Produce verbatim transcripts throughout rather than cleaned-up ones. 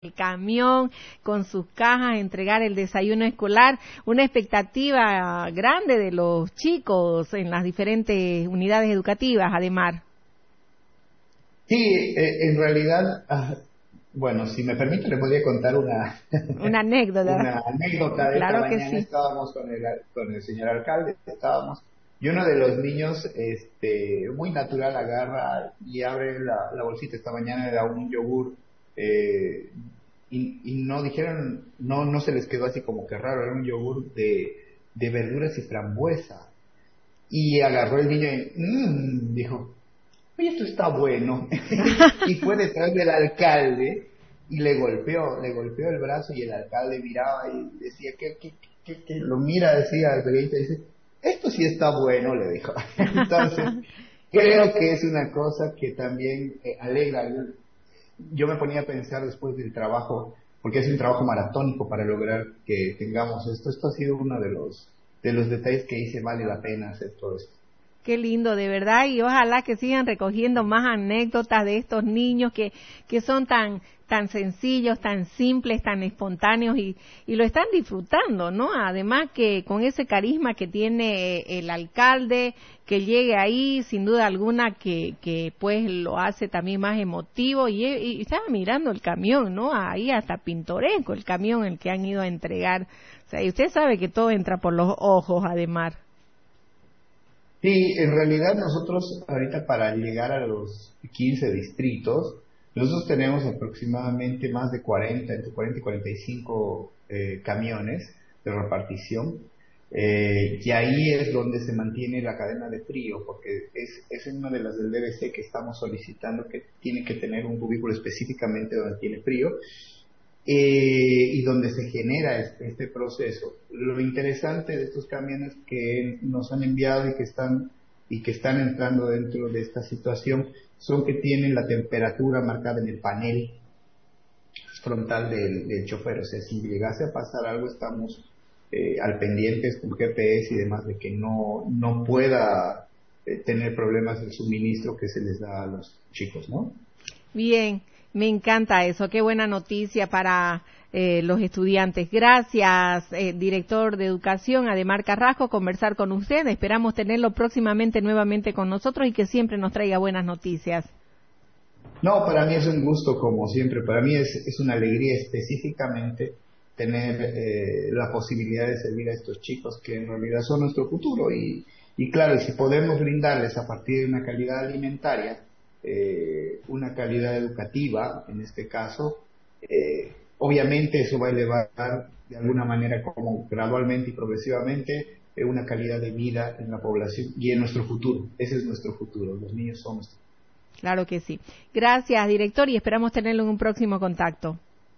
el camión con sus cajas, entregar el desayuno escolar, una expectativa grande de los chicos en las diferentes unidades educativas, Ademar. Sí, eh, en realidad, ah, bueno, si me permite, le podría contar una, una anécdota. una anécdota de claro esta que mañana. Sí. Estábamos con el, con el señor alcalde, estábamos, y uno de los niños, este, muy natural, agarra y abre la, la bolsita. Esta mañana le da un yogur, eh, y, y no dijeron, no, no se les quedó así como que raro, era un yogur de, de verduras y frambuesa. Y agarró el niño y, mmm, dijo, oye, esto está bueno. Y fue detrás del alcalde y le golpeó, le golpeó el brazo, y el alcalde miraba y decía, ¿qué, qué, qué, qué? Lo mira, decía al pequeñito, dice, esto sí está bueno, le dijo. Entonces, creo que es una cosa que también eh, alegra. Yo me ponía a pensar después del trabajo, porque es un trabajo maratónico para lograr que tengamos esto. Esto ha sido uno de los, de los detalles que dice vale la pena hacer todo esto. Qué lindo, de verdad, y ojalá que sigan recogiendo más anécdotas de estos niños que, que son tan, tan sencillos, tan simples, tan espontáneos y, y lo están disfrutando, ¿no? Además que con ese carisma que tiene el alcalde, que llegue ahí, sin duda alguna, que, que pues lo hace también más emotivo y, y estaba mirando el camión, ¿no? Ahí hasta pintoresco el camión el que han ido a entregar. O sea, y usted sabe que todo entra por los ojos, Ademar. Sí, en realidad nosotros ahorita para llegar a los quince distritos, nosotros tenemos aproximadamente más de cuarenta, entre cuarenta y cuarenta y cinco eh, camiones de repartición, eh, y ahí es donde se mantiene la cadena de frío, porque es, es una de las del D B C que estamos solicitando, que tiene que tener un cubículo específicamente donde tiene frío, Eh, y donde se genera este, este proceso. Lo interesante de estos camiones que nos han enviado y que están y que están entrando dentro de esta situación son que tienen la temperatura marcada en el panel frontal del, del chofer. O sea, si llegase a pasar algo, estamos eh, al pendientes con G P S y demás de que no no pueda eh, tener problemas el suministro que se les da a los chicos, ¿no? Bien. Me encanta eso, qué buena noticia para eh, los estudiantes. Gracias, eh, director de Educación, Ademar Carrasco, conversar con usted. Esperamos tenerlo próximamente nuevamente con nosotros y que siempre nos traiga buenas noticias. No, para mí es un gusto, como siempre. Para mí es, es una alegría específicamente tener eh, la posibilidad de servir a estos chicos que en realidad son nuestro futuro. Y, y claro, si podemos brindarles a partir de una calidad alimentaria, Eh, una calidad educativa, en este caso, eh, obviamente eso va a elevar de alguna manera, como gradualmente y progresivamente, eh, una calidad de vida en la población y en nuestro futuro. Ese es nuestro futuro, los niños son nuestro futuro. Claro que sí. Gracias, director, y esperamos tenerlo en un próximo contacto.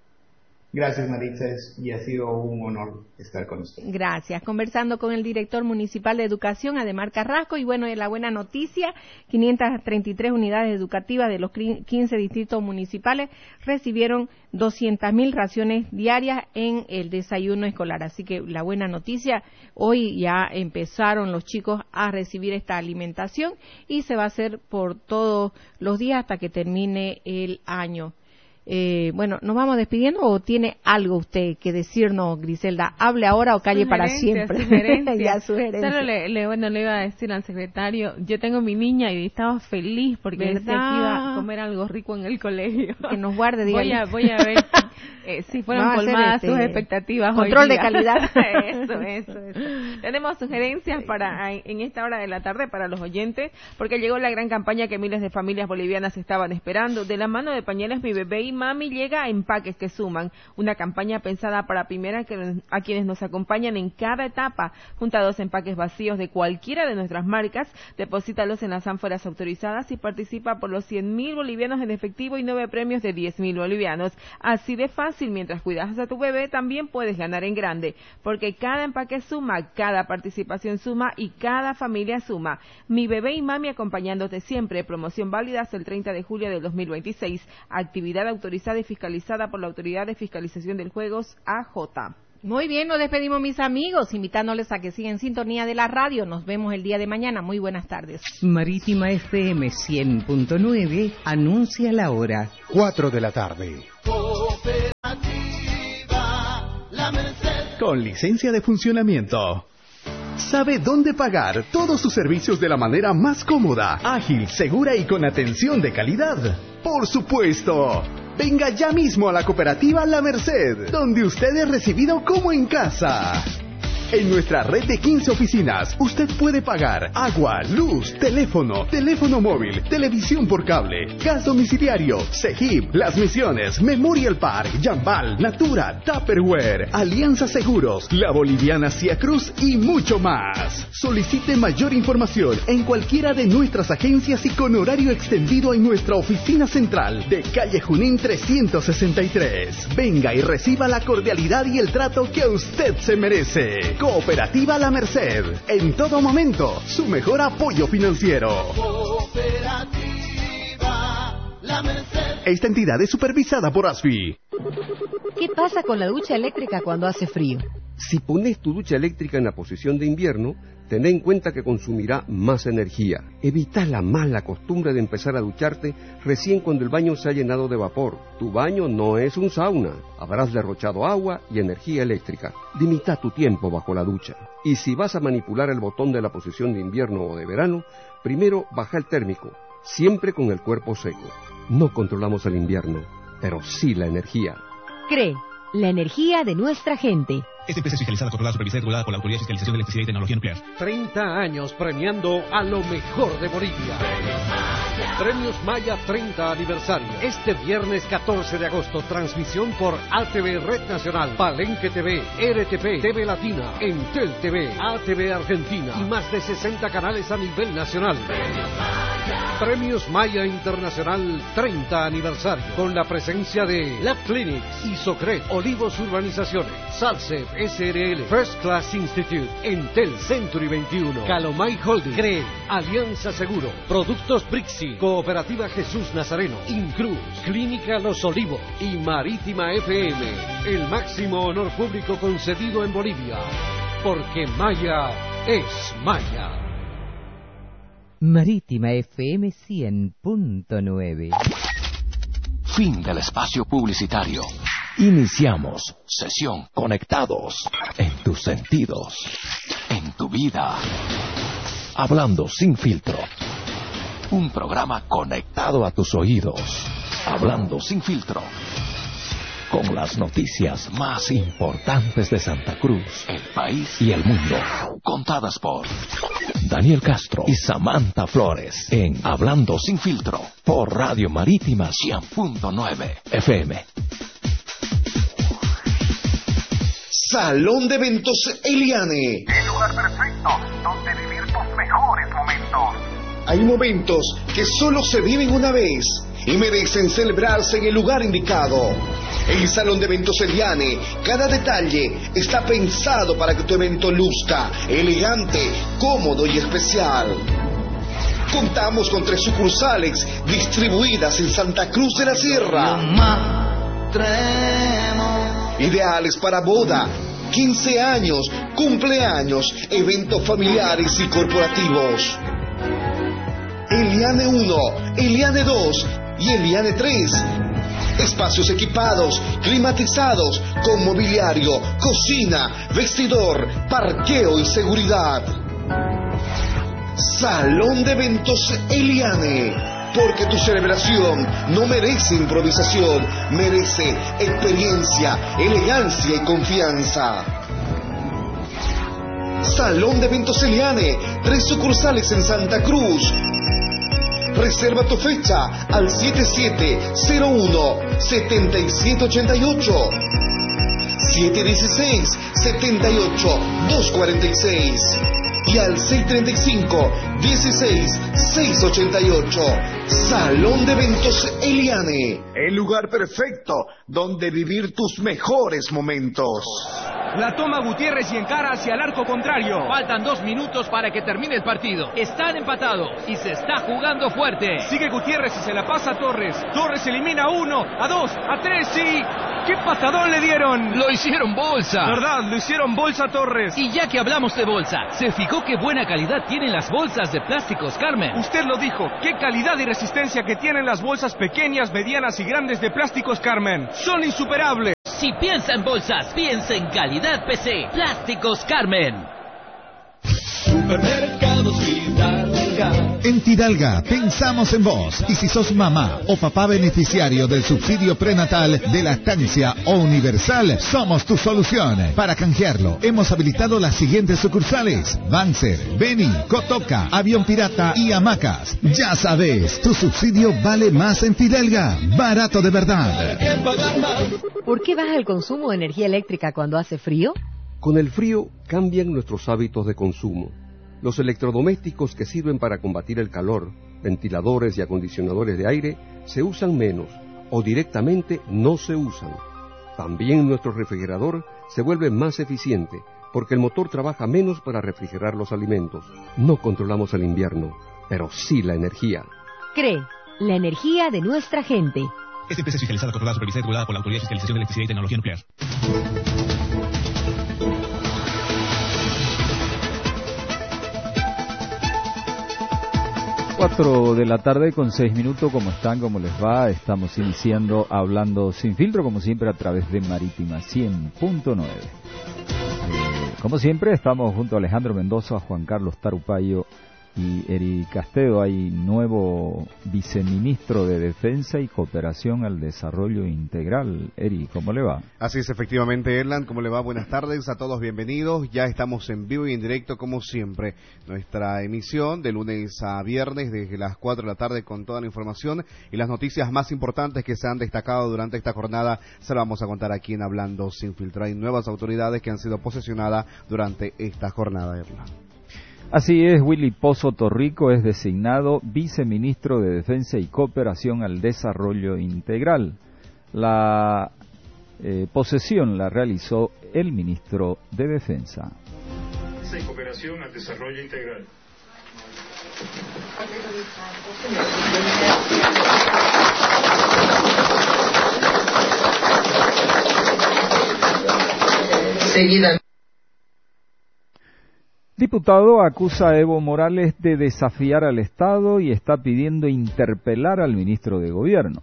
Gracias, Maritza, y ha sido un honor estar con usted. Gracias. Conversando con el director municipal de Educación, Ademar Carrasco, y bueno, la buena noticia, quinientas treinta y tres unidades educativas de los quince distritos municipales recibieron doscientas mil raciones diarias en el desayuno escolar. Así que la buena noticia, hoy ya empezaron los chicos a recibir esta alimentación y se va a hacer por todos los días hasta que termine el año. Eh, bueno, ¿nos vamos despidiendo o tiene algo usted que decirnos, Griselda? Hable ahora o calle para siempre. Sugerencia. Ya, sugerencia. Solo le, le, bueno, le iba a decir al secretario, yo tengo mi niña y estaba feliz porque decía que iba a comer algo rico en el colegio. Que nos guarde, dígale. Voy a, voy a ver eh, si fueron colmadas este, sus expectativas. Control hoy de día. calidad. Eso, eso, eso. Tenemos sugerencias para en esta hora de la tarde para los oyentes, porque llegó la gran campaña que miles de familias bolivianas estaban esperando. De la mano de Pañales Mi Bebé y Mami llega a Empaques que Suman, una campaña pensada para primera que, a quienes nos acompañan en cada etapa. Junta dos empaques vacíos de cualquiera de nuestras marcas, deposítalos en las ánforas autorizadas y participa por los cien mil bolivianos en efectivo y nueve premios de diez mil bolivianos. Así de fácil, mientras cuidas a tu bebé, también puedes ganar en grande, porque cada empaque suma, cada participación suma y cada familia suma. Mi Bebé y Mami acompañándote siempre. Promoción válida hasta el treinta de julio del dos mil veintiséis. Actividad autorizada y fiscalizada por la Autoridad de Fiscalización del Juegos, A J. Muy bien, nos despedimos, mis amigos, invitándoles a que sigan en sintonía de la radio. Nos vemos el día de mañana. Muy buenas tardes. Marítima F M cien punto nueve anuncia la hora. Cuatro de la tarde. con licencia de funcionamiento. Sabe dónde pagar todos sus servicios de la manera más cómoda, ágil, segura y con atención de calidad. ¡Por supuesto! Venga ya mismo a la cooperativa La Merced, donde usted es recibido como en casa. En nuestra red de quince oficinas, usted puede pagar agua, luz, teléfono, teléfono móvil, televisión por cable, gas domiciliario, Cegip, Las Misiones, Memorial Park, Jambal, Natura, Tupperware, Alianza Seguros, La Boliviana Cia Cruz y mucho más. Solicite mayor información en cualquiera de nuestras agencias y con horario extendido en nuestra oficina central de calle Junín trescientos sesenta y tres. Venga y reciba la cordialidad y el trato que a usted se merece. Cooperativa La Merced, en todo momento, su mejor apoyo financiero. Cooperativa La Merced. Esta entidad es supervisada por ASFI. ¿Qué pasa con la ducha eléctrica cuando hace frío? Si pones tu ducha eléctrica en la posición de invierno, ten en cuenta que consumirá más energía. Evita la mala costumbre de empezar a ducharte recién cuando el baño se ha llenado de vapor. Tu baño no es un sauna. Habrás derrochado agua y energía eléctrica. Limita tu tiempo bajo la ducha. Y si vas a manipular el botón de la posición de invierno o de verano, primero baja el térmico, siempre con el cuerpo seco. No controlamos el invierno, pero sí la energía. CRE, la energía de nuestra gente. Esta empresa es fiscalizada, controlada, supervisada y regulada por la Autoridad de Fiscalización de Electricidad y Tecnología Nuclear. treinta años premiando a lo mejor de Bolivia. Premios Maya treinta aniversario. Este viernes catorce de agosto, transmisión por A T V Red Nacional, Palenque T V, R T P, T V Latina, Entel T V, A T V Argentina y más de sesenta canales a nivel nacional. Premios Maya Internacional treinta aniversario, con la presencia de Lab Clinics, Isocred, Olivos Urbanizaciones, Salsef S R L, First Class Institute, Entel Century veintiuno, Calomay Holding, CRE, Alianza Seguro, Productos Brixi, Cooperativa Jesús Nazareno, Incruz, Clínica Los Olivos y Marítima F M, el máximo honor público concedido en Bolivia, porque Maya es Maya. Marítima F M cien punto nueve. Fin del espacio publicitario. Iniciamos sesión Conectados en tus sentidos, en tu vida. Hablando sin filtro. Un programa conectado a tus oídos. Hablando sin filtro. Con las noticias más importantes de Santa Cruz, el país y el mundo. Contadas por Daniel Castro y Samantha Flores en Hablando sin filtro por Radio Marítima cien punto nueve F M. Salón de Eventos Eliane. El lugar perfecto donde vivir tus mejores momentos. Hay momentos que solo se viven una vez y merecen celebrarse en el lugar indicado. El Salón de Eventos Eliane, cada detalle está pensado para que tu evento luzca elegante, cómodo y especial. Contamos con tres sucursales distribuidas en Santa Cruz de la Sierra. Ideales para boda, quince años, cumpleaños, eventos familiares y corporativos. Eliane uno, Eliane dos y Eliane tres. Espacios equipados, climatizados, con mobiliario, cocina, vestidor, parqueo y seguridad. Salón de Eventos Eliane, porque tu celebración no merece improvisación, merece experiencia, elegancia y confianza. Salón de Eventos Eliane, tres sucursales en Santa Cruz. Reserva tu fecha al siete siete cero uno siete siete ocho ocho, siete uno seis siete ocho dos cuatro seis y al seis tres cinco dieciséis seiscientos ochenta y ocho. Salón de Eventos Eliane, el lugar perfecto donde vivir tus mejores momentos. La toma Gutiérrez y encara hacia el arco contrario. Faltan dos minutos para que termine el partido. Están empatados y se está jugando fuerte. Sigue Gutiérrez y se la pasa a Torres. Torres elimina a uno, a dos, a tres y... ¡qué patadón le dieron! Lo hicieron bolsa. ¿Verdad? Lo hicieron bolsa a Torres. Y ya que hablamos de bolsa, ¿se fijó qué buena calidad tienen las bolsas de Plásticos Carmen? Usted lo dijo. ¡Qué calidad y resistencia que tienen las bolsas pequeñas, medianas y grandes de Plásticos Carmen! ¡Son insuperables! Si piensa en bolsas, piensa en calidad P C. Plásticos Carmen. Supermercados Fidalga. En Fidalga pensamos en vos. Y si sos mamá o papá beneficiario del subsidio prenatal de lactancia o universal, somos tu solución. Para canjearlo, hemos habilitado las siguientes sucursales: Banzer, Beni, Cotoca, Avión Pirata y Hamacas. Ya sabes, tu subsidio vale más en Fidalga. Barato de verdad. ¿Por qué baja el consumo de energía eléctrica cuando hace frío? Con el frío cambian nuestros hábitos de consumo. Los electrodomésticos que sirven para combatir el calor, ventiladores y acondicionadores de aire, se usan menos o directamente no se usan. También nuestro refrigerador se vuelve más eficiente porque el motor trabaja menos para refrigerar los alimentos. No controlamos el invierno, pero sí la energía. CRE, la energía de nuestra gente. Esta empresa es fiscalizada, controlada, supervisada y regulada por la Autoridad de Fiscalización de Electricidad y Tecnología Nuclear. Cuatro de la tarde con seis minutos. ¿Cómo están? ¿Cómo les va? Estamos iniciando Hablando Sin Filtro, como siempre a través de Marítima cien punto nueve. Eh, como siempre estamos junto a Alejandro Mendoza, Juan Carlos Tarupayo y Eri Castedo. Hay nuevo viceministro de Defensa y Cooperación al Desarrollo Integral. Eri, ¿cómo le va? Así es, efectivamente, Erland, ¿cómo le va? Buenas tardes a todos, bienvenidos. Ya estamos en vivo y en directo, como siempre. Nuestra emisión de lunes a viernes desde las cuatro de la tarde con toda la información y las noticias más importantes que se han destacado durante esta jornada se las vamos a contar aquí en Hablando Sin Filtro. Hay nuevas autoridades que han sido posesionadas durante esta jornada, Erland. Así es, Willy Pozo Torrico es designado viceministro de Defensa y Cooperación al Desarrollo Integral. La eh, posesión la realizó el ministro de Defensa. Defensa y Cooperación al Desarrollo Integral. Seguida. Diputado acusa a Evo Morales de desafiar al Estado y está pidiendo interpelar al ministro de Gobierno.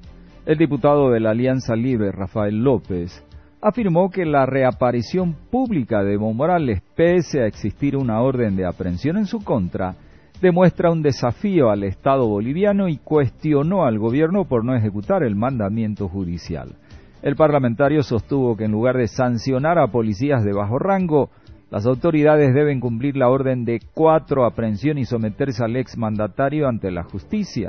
El diputado de la Alianza Libre, Rafael López, afirmó que la reaparición pública de Evo Morales, pese a existir una orden de aprehensión en su contra, demuestra un desafío al Estado boliviano y cuestionó al gobierno por no ejecutar el mandamiento judicial. El parlamentario sostuvo que en lugar de sancionar a policías de bajo rango, las autoridades deben cumplir la orden de cuatro aprehensión y someterse al exmandatario ante la justicia.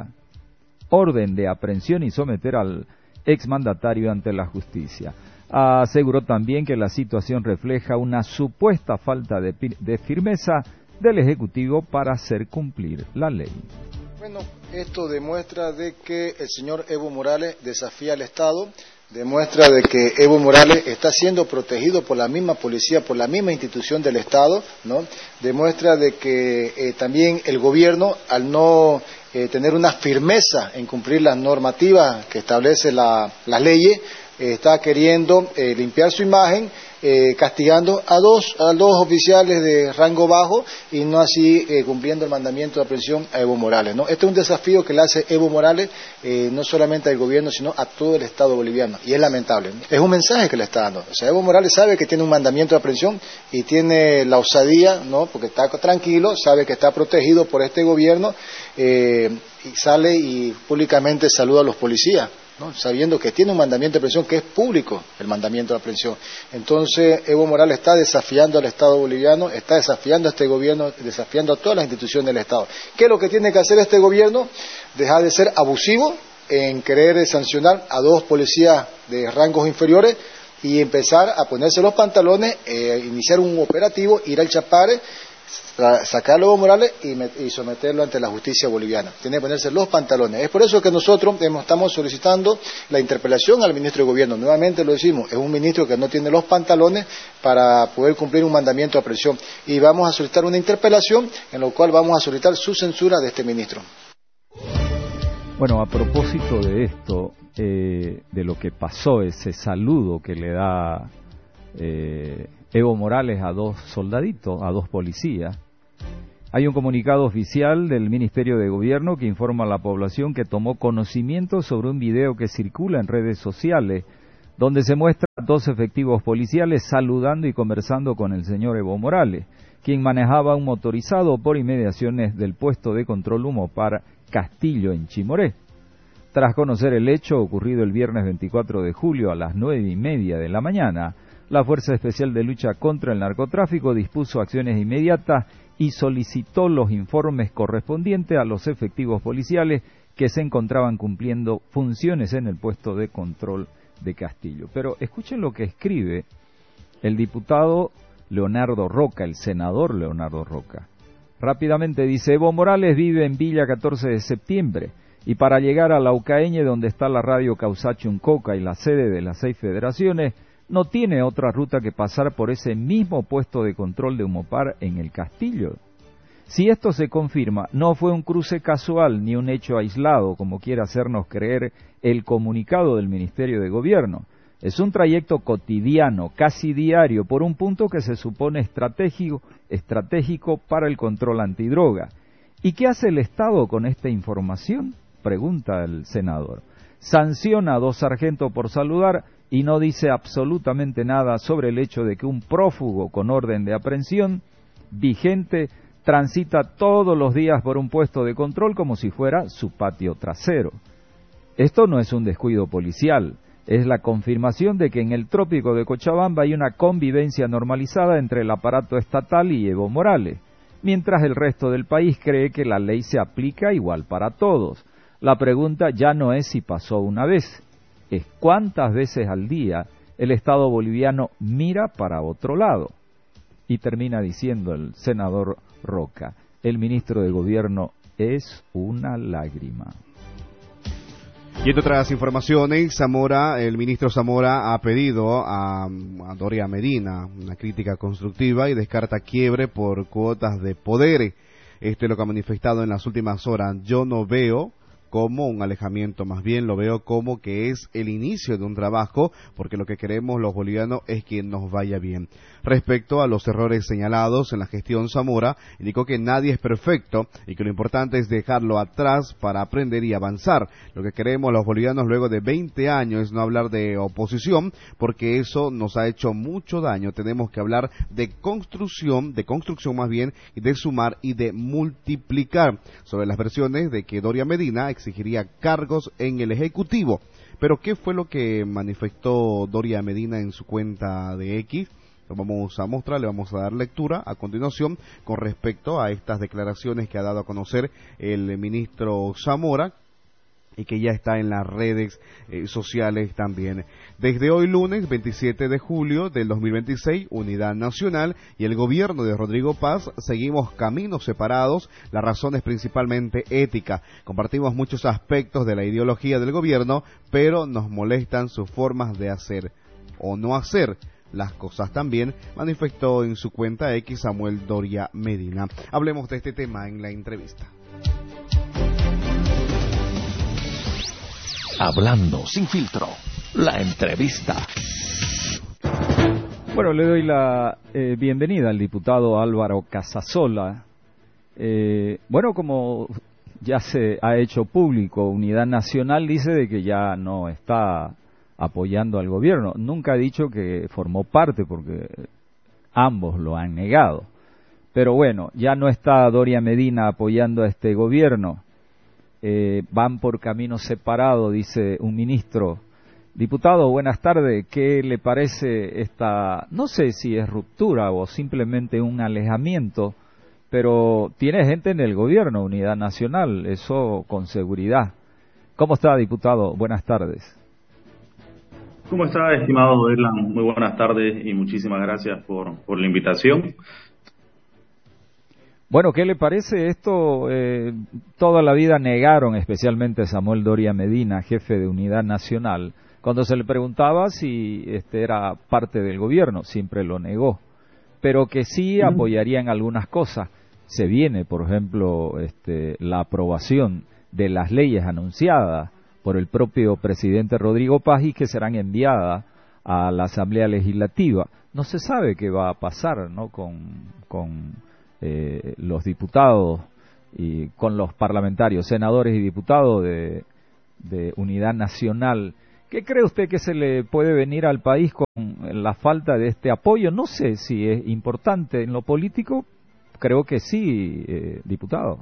Orden de aprehensión y someter al exmandatario ante la justicia. Aseguró también que la situación refleja una supuesta falta de, de firmeza del Ejecutivo para hacer cumplir la ley. Bueno, esto demuestra de que el señor Evo Morales desafía al Estado, demuestra de que Evo Morales está siendo protegido por la misma policía, por la misma institución del Estado, ¿no? Demuestra de que eh, también el gobierno, al no eh, tener una firmeza en cumplir las normativas que establece la, las leyes, eh, está queriendo eh, limpiar su imagen, eh, castigando a dos, a dos oficiales de rango bajo y no así eh, cumpliendo el mandamiento de aprehensión a Evo Morales, ¿no? Este es un desafío que le hace Evo Morales eh, no solamente al gobierno, sino a todo el Estado boliviano, y es lamentable, ¿no? Es un mensaje que le está dando. O sea, Evo Morales sabe que tiene un mandamiento de aprehensión y tiene la osadía, ¿no? Porque está tranquilo, sabe que está protegido por este gobierno, eh, y sale y públicamente saluda a los policías, ¿no? Sabiendo que tiene un mandamiento de aprehensión que es público, el mandamiento de aprehensión. Entonces Evo Morales está desafiando al Estado boliviano, está desafiando a este gobierno, desafiando a todas las instituciones del Estado. ¿Qué es lo que tiene que hacer este gobierno? Dejar de ser abusivo en querer sancionar a dos policías de rangos inferiores y empezar a ponerse los pantalones, eh, iniciar un operativo, ir al Chapare, sacarlo a Evo Morales y, met, y someterlo ante la justicia boliviana. Tiene que ponerse los pantalones. Es por eso que nosotros hemos, estamos solicitando la interpelación al ministro de Gobierno. Nuevamente lo decimos, es un ministro que no tiene los pantalones para poder cumplir un mandamiento de aprehensión. Y vamos a solicitar una interpelación en la cual vamos a solicitar su censura de este ministro. Bueno, a propósito de esto, eh, de lo que pasó, ese saludo que le da eh, Evo Morales a dos soldaditos, a dos policías, hay un comunicado oficial del Ministerio de Gobierno que informa a la población que tomó conocimiento sobre un video que circula en redes sociales donde se muestra dos efectivos policiales saludando y conversando con el señor Evo Morales, quien manejaba un motorizado por inmediaciones del puesto de control Humopar Castillo en Chimoré. Tras conocer el hecho ocurrido el viernes veinticuatro de julio a las nueve y media de la mañana, la Fuerza Especial de Lucha contra el Narcotráfico dispuso acciones inmediatas y solicitó los informes correspondientes a los efectivos policiales que se encontraban cumpliendo funciones en el puesto de control de Castillo. Pero escuchen lo que escribe el diputado Leonardo Roca, el senador Leonardo Roca. Rápidamente dice: Evo Morales vive en Villa catorce de septiembre y para llegar a Laucaeñe, donde está la radio Causachuncoca y la sede de las seis federaciones, no tiene otra ruta que pasar por ese mismo puesto de control de Humopar en el Castillo. Si esto se confirma, no fue un cruce casual ni un hecho aislado, como quiere hacernos creer el comunicado del Ministerio de Gobierno. Es un trayecto cotidiano, casi diario, por un punto que se supone estratégico, estratégico para el control antidroga. ¿Y qué hace el Estado con esta información?, pregunta el senador. Sanciona a dos sargentos por saludar y no dice absolutamente nada sobre el hecho de que un prófugo con orden de aprehensión vigente transita todos los días por un puesto de control como si fuera su patio trasero. Esto no es un descuido policial, es la confirmación de que en el trópico de Cochabamba hay una convivencia normalizada entre el aparato estatal y Evo Morales, mientras el resto del país cree que la ley se aplica igual para todos. La pregunta ya no es si pasó una vez, es cuántas veces al día el Estado boliviano mira para otro lado. Y termina diciendo el senador Roca: el ministro de Gobierno es una lágrima. Y entre otras informaciones, Zamora, el ministro Zamora ha pedido a, a Doria Medina una crítica constructiva y descarta quiebre por cuotas de poder. Esto es lo que ha manifestado en las últimas horas. Yo no veo como un alejamiento, más bien lo veo como que es el inicio de un trabajo, porque lo que queremos los bolivianos es que nos vaya bien. Respecto a los errores señalados en la gestión Zamora, indicó que nadie es perfecto y que lo importante es dejarlo atrás para aprender y avanzar. Lo que queremos los bolivianos luego de veinte años es no hablar de oposición, porque eso nos ha hecho mucho daño. Tenemos que hablar de construcción, de construcción más bien, y de sumar y de multiplicar. Sobre las versiones de que Doria Medina exigiría cargos en el Ejecutivo. Pero ¿qué fue lo que manifestó Doria Medina en su cuenta de X? Lo vamos a mostrar, le vamos a dar lectura a continuación con respecto a estas declaraciones que ha dado a conocer el ministro Zamora y que ya está en las redes eh, sociales también. Desde hoy lunes veintisiete de julio del dos mil veintiséis, Unidad Nacional y el gobierno de Rodrigo Paz seguimos caminos separados. La razón es principalmente ética. Compartimos muchos aspectos de la ideología del gobierno, pero nos molestan sus formas de hacer o no hacer las cosas también, manifestó en su cuenta X Samuel Doria Medina. Hablemos de este tema en la entrevista. Hablando sin filtro, la entrevista. Bueno, le doy la eh, bienvenida al diputado Álvaro Casasola. Eh, bueno, como ya se ha hecho público, Unidad Nacional dice de que ya no está apoyando al gobierno. Nunca ha dicho que formó parte, porque ambos lo han negado. Pero bueno, ya no está Doria Medina apoyando a este gobierno. Eh, van por caminos separados, dice un ministro. Diputado, buenas tardes. ¿Qué le parece esta, no sé si es ruptura o simplemente un alejamiento, pero tiene gente en el gobierno, Unidad Nacional, eso con seguridad? ¿Cómo está, diputado? Buenas tardes. ¿Cómo está, estimado Erlan? Muy buenas tardes y muchísimas gracias por, por la invitación. Bueno, ¿qué le parece esto? Eh, toda la vida negaron, especialmente Samuel Doria Medina, jefe de Unidad Nacional, cuando se le preguntaba si este era parte del gobierno, siempre lo negó, pero que sí apoyarían algunas cosas. Se viene, por ejemplo, este, la aprobación de las leyes anunciadas por el propio presidente Rodrigo Paz y que serán enviadas a la Asamblea Legislativa. No se sabe qué va a pasar, ¿no?, con, con eh, los diputados y con los parlamentarios, senadores y diputados de, de Unidad Nacional. ¿Qué cree usted que se le puede venir al país con la falta de este apoyo? No sé si es importante en lo político, creo que sí, eh, diputado.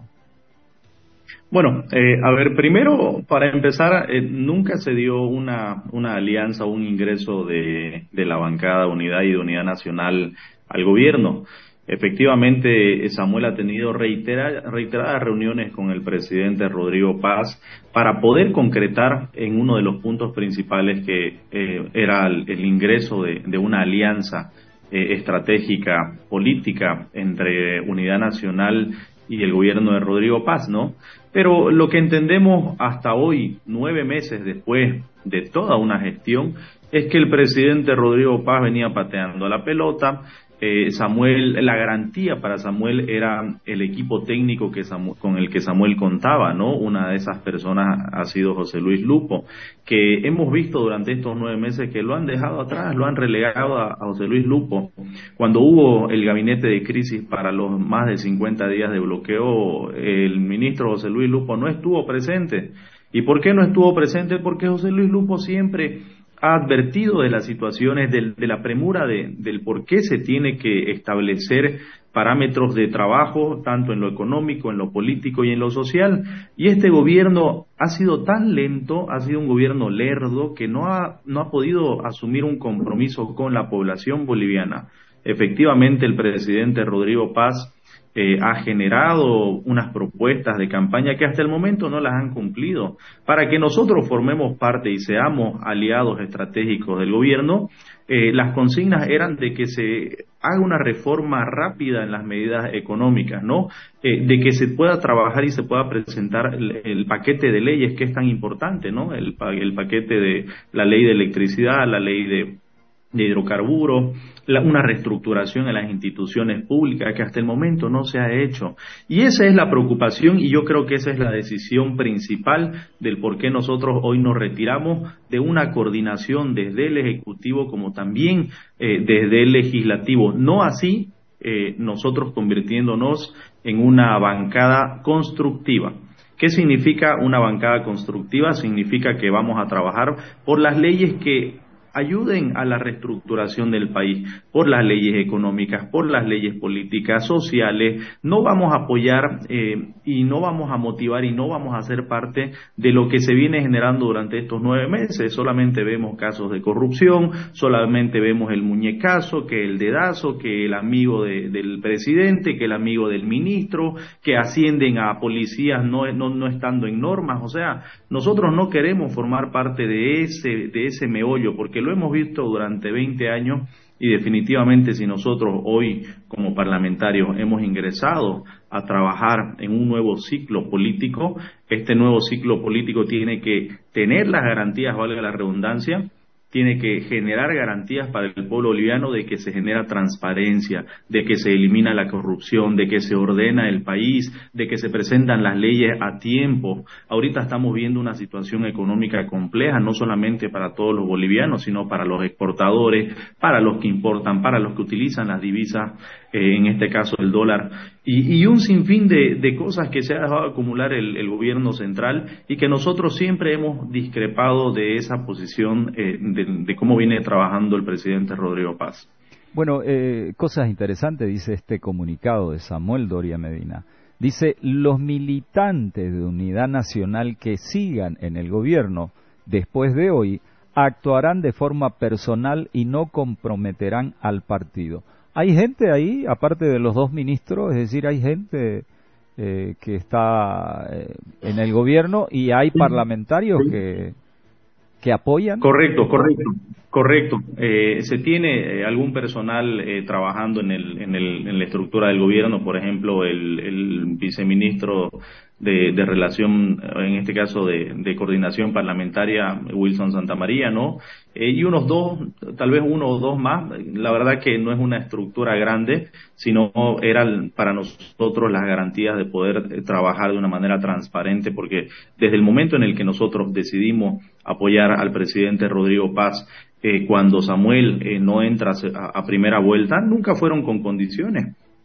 Bueno, eh, a ver, primero, para empezar, eh, nunca se dio una, una alianza o un ingreso de, de la bancada Unidad y de Unidad Nacional al gobierno. Efectivamente, Samuel ha tenido reitera, reiteradas reuniones con el presidente Rodrigo Paz para poder concretar en uno de los puntos principales que eh, era el, el ingreso de, de una alianza eh, estratégica política entre Unidad Nacional y el gobierno de Rodrigo Paz, ¿no? Pero lo que entendemos hasta hoy, nueve meses después de toda una gestión, es que el presidente Rodrigo Paz venía pateando la pelota. Eh, Samuel, la garantía para Samuel era el equipo técnico que Samuel, con el que Samuel contaba, ¿no? Una de esas personas ha sido José Luis Lupo, que hemos visto durante estos nueve meses que lo han dejado atrás, lo han relegado a, a José Luis Lupo. Cuando hubo el gabinete de crisis para los más de cincuenta días de bloqueo, el ministro José Luis Lupo no estuvo presente. ¿Y por qué no estuvo presente? Porque José Luis Lupo siempre ha advertido de las situaciones, de, de la premura de, del por qué se tiene que establecer parámetros de trabajo, tanto en lo económico, en lo político y en lo social. Y este gobierno ha sido tan lento, ha sido un gobierno lerdo, que no ha, no ha podido asumir un compromiso con la población boliviana. Efectivamente, el presidente Rodrigo Paz Eh, ha generado unas propuestas de campaña que hasta el momento no las han cumplido. Para que nosotros formemos parte y seamos aliados estratégicos del gobierno, eh, las consignas eran de que se haga una reforma rápida en las medidas económicas, ¿no? Eh, de que se pueda trabajar y se pueda presentar el, el paquete de leyes que es tan importante, ¿no? El, el paquete de la ley de electricidad, la ley de de hidrocarburos, la, una reestructuración en las instituciones públicas que hasta el momento no se ha hecho. Y esa es la preocupación y yo creo que esa es la decisión principal del por qué nosotros hoy nos retiramos de una coordinación desde el Ejecutivo como también eh, desde el Legislativo. No así eh, nosotros convirtiéndonos en una bancada constructiva. ¿Qué significa una bancada constructiva? Significa que vamos a trabajar por las leyes que ayuden a la reestructuración del país, por las leyes económicas, por las leyes políticas, sociales. No vamos a apoyar eh, y no vamos a motivar y no vamos a ser parte de lo que se viene generando durante estos nueve meses. Solamente vemos casos de corrupción, solamente vemos el muñecazo, que el dedazo, que el amigo de, del presidente, que el amigo del ministro, que ascienden a policías no, no, no estando en normas. O sea, nosotros no queremos formar parte de ese, de ese meollo, porque lo hemos visto durante veinte años y definitivamente si nosotros hoy como parlamentarios hemos ingresado a trabajar en un nuevo ciclo político, este nuevo ciclo político tiene que tener las garantías, valga la redundancia, tiene que generar garantías para el pueblo boliviano de que se genera transparencia, de que se elimina la corrupción, de que se ordena el país, de que se presentan las leyes a tiempo. Ahorita estamos viendo una situación económica compleja, no solamente para todos los bolivianos, sino para los exportadores, para los que importan, para los que utilizan las divisas, eh, en este caso el dólar, y, y un sinfín de, de cosas que se ha dejado acumular el, el gobierno central y que nosotros siempre hemos discrepado de esa posición eh, de, de cómo viene trabajando el presidente Rodrigo Paz. Bueno, eh, cosas interesantes dice este comunicado de Samuel Doria Medina. Dice, los militantes de Unidad Nacional que sigan en el gobierno después de hoy actuarán de forma personal y no comprometerán al partido. ¿Hay gente ahí, aparte de los dos ministros? Es decir, hay gente eh, que está eh, en el gobierno y hay parlamentarios que, que apoyan. Correcto, correcto. Correcto. Eh, se tiene eh, algún personal eh, trabajando en, el, en, el, en la estructura del gobierno, por ejemplo, el, el viceministro de, de Relación, en este caso de, de Coordinación Parlamentaria, Wilson Santamaría, ¿no? Eh, y unos dos, tal vez uno o dos más. La verdad que no es una estructura grande, sino eran para nosotros las garantías de poder eh, trabajar de una manera transparente, porque desde el momento en el que nosotros decidimos apoyar al presidente Rodrigo Paz, Eh, cuando Samuel eh, no entra a, a primera vuelta, nunca fueron con condiciones.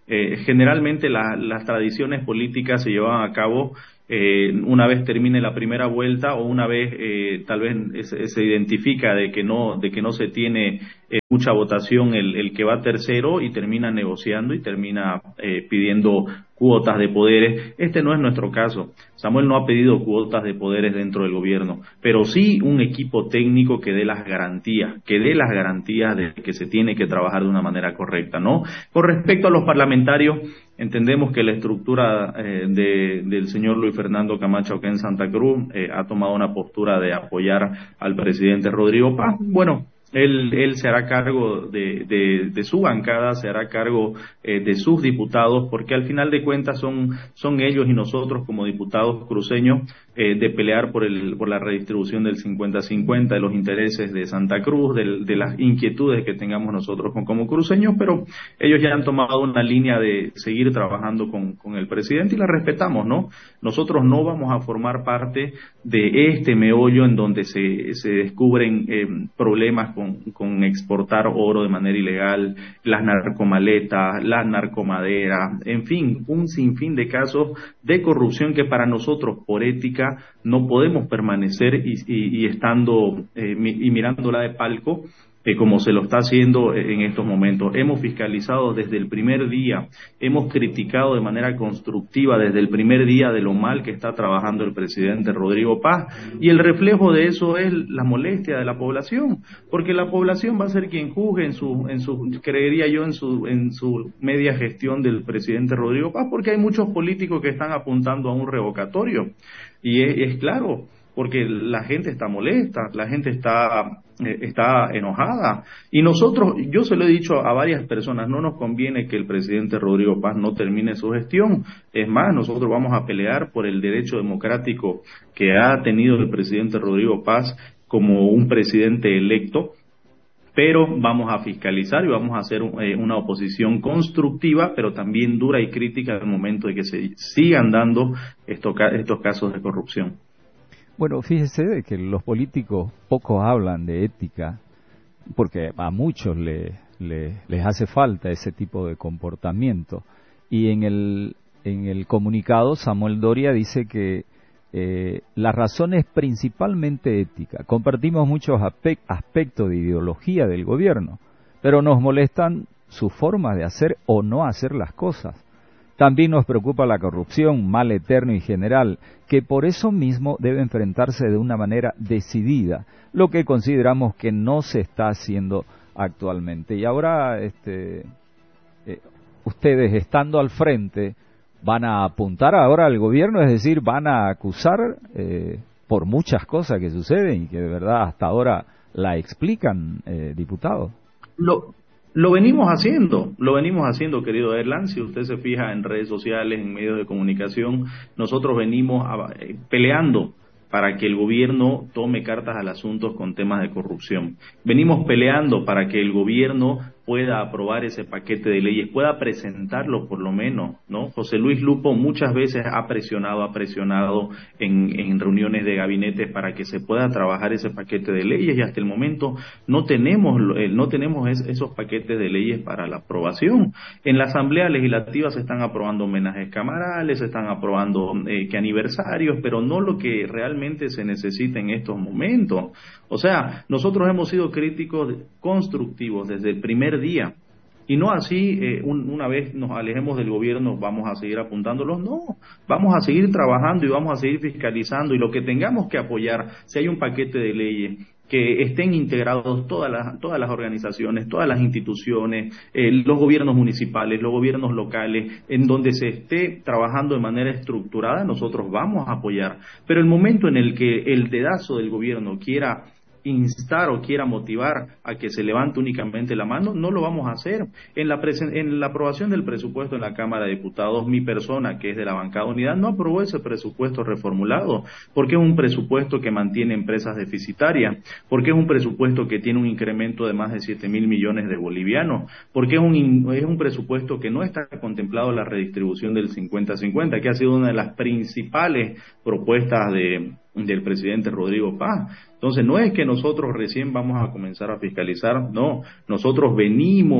Eh, generalmente la, las tradiciones políticas se llevan a cabo eh, una vez termine la primera vuelta o una vez eh, tal vez se, se identifica de que no de que no se tiene eh, mucha votación el, el que va tercero y termina negociando y termina eh, pidiendo cuotas de poderes. Este no es nuestro caso. Samuel no ha pedido cuotas de poderes dentro del gobierno, pero sí un equipo técnico que dé las garantías, que dé las garantías de que se tiene que trabajar de una manera correcta, ¿no? Con respecto a los parlamentarios, entendemos que la estructura eh, de, del señor Luis Fernando Camacho acá en Santa Cruz eh, ha tomado una postura de apoyar al presidente Rodrigo Paz. Bueno, Él, él se hará cargo de, de, de su bancada, se hará cargo eh, de sus diputados, porque al final de cuentas son, son ellos y nosotros como diputados cruceños eh, de pelear por, el, por la redistribución del cincuenta cincuenta, de los intereses de Santa Cruz, de, de las inquietudes que tengamos nosotros con, como cruceños, pero ellos ya han tomado una línea de seguir trabajando con, con el presidente y la respetamos, ¿no? Nosotros no vamos a formar parte de este meollo en donde se, se descubren eh, problemas Con, con exportar oro de manera ilegal, las narcomaletas, las narcomaderas, en fin, un sinfín de casos de corrupción que para nosotros por ética no podemos permanecer y, y, y estando eh, y mirándola de palco eh, como se lo está haciendo en estos momentos. Hemos fiscalizado desde el primer día, hemos criticado de manera constructiva desde el primer día de lo mal que está trabajando el presidente Rodrigo Paz, y el reflejo de eso es la molestia de la población, porque la población va a ser quien juzgue en su, en su, creería yo, en su, en su media gestión del presidente Rodrigo Paz, porque hay muchos políticos que están apuntando a un revocatorio, y es, es claro, porque la gente está molesta, la gente está eh, está enojada, y nosotros, yo se lo he dicho a varias personas, no nos conviene que el presidente Rodrigo Paz no termine su gestión. Es más, nosotros vamos a pelear por el derecho democrático que ha tenido el presidente Rodrigo Paz como un presidente electo, pero vamos a fiscalizar y vamos a hacer eh, una oposición constructiva, pero también dura y crítica al momento de que se sigan dando estos, estos casos de corrupción. Bueno, fíjese de que los políticos poco hablan de ética, porque a muchos le, le, les hace falta ese tipo de comportamiento. Y en el, en el comunicado, Samuel Doria dice que eh, la razón es principalmente ética. Compartimos muchos aspectos de ideología del gobierno, pero nos molestan sus formas de hacer o no hacer las cosas. También nos preocupa la corrupción, mal eterno y general, que por eso mismo debe enfrentarse de una manera decidida, lo que consideramos que no se está haciendo actualmente. Y ahora, este, eh, ustedes estando al frente, van a apuntar ahora al gobierno, es decir, van a acusar eh, por muchas cosas que suceden y que de verdad hasta ahora la explican, eh, diputado. Lo... Lo venimos haciendo, lo venimos haciendo, querido Erlan. Si usted se fija en redes sociales, en medios de comunicación, nosotros venimos a, eh, peleando para que el gobierno tome cartas al asunto con temas de corrupción. Venimos peleando para que el gobierno pueda aprobar ese paquete de leyes, pueda presentarlo por lo menos, ¿no? José Luis Lupo muchas veces ha presionado, ha presionado en, en reuniones de gabinetes para que se pueda trabajar ese paquete de leyes, y hasta el momento no tenemos, no tenemos es, esos paquetes de leyes para la aprobación. En la Asamblea Legislativa se están aprobando homenajes camarales, se están aprobando eh, que aniversarios, pero no lo que realmente se necesita en estos momentos. O sea, nosotros hemos sido críticos constructivos desde el primer día, y no así eh, un, una vez nos alejemos del gobierno vamos a seguir apuntándolos, no, vamos a seguir trabajando y vamos a seguir fiscalizando, y lo que tengamos que apoyar, si hay un paquete de leyes que estén integrados todas las, todas las organizaciones, todas las instituciones, eh, los gobiernos municipales, los gobiernos locales, en donde se esté trabajando de manera estructurada, nosotros vamos a apoyar. Pero el momento en el que el dedazo del gobierno quiera instar o quiera motivar a que se levante únicamente la mano, no lo vamos a hacer. En la, presen- en la aprobación del presupuesto en la Cámara de Diputados, mi persona, que es de la bancada Unidad, no aprobó ese presupuesto reformulado, porque es un presupuesto que mantiene empresas deficitarias, porque es un presupuesto que tiene un incremento de más de siete mil millones de bolivianos, porque es un, in- es un presupuesto que no está contemplado la redistribución del cincuenta cincuenta, que ha sido una de las principales propuestas de del presidente Rodrigo Paz. Entonces no es que nosotros recién vamos a comenzar a fiscalizar, no, nosotros venimos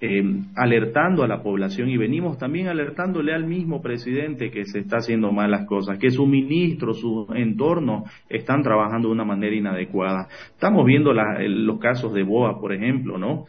eh, alertando a la población y venimos también alertándole al mismo presidente que se está haciendo mal las cosas, que su ministro, su entorno están trabajando de una manera inadecuada. Estamos viendo la, los casos de B O A, por ejemplo, ¿no?